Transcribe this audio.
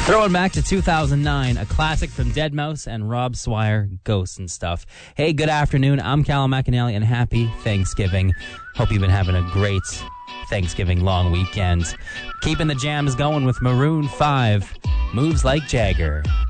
Throwing back to 2009, a classic from Deadmau5 and Rob Swire, Ghosts and Stuff. Hey, good afternoon. I'm Callum McAnally, and happy Thanksgiving. Hope you've been having a great Thanksgiving long weekend. Keeping the jams going with Maroon 5, Moves Like Jagger.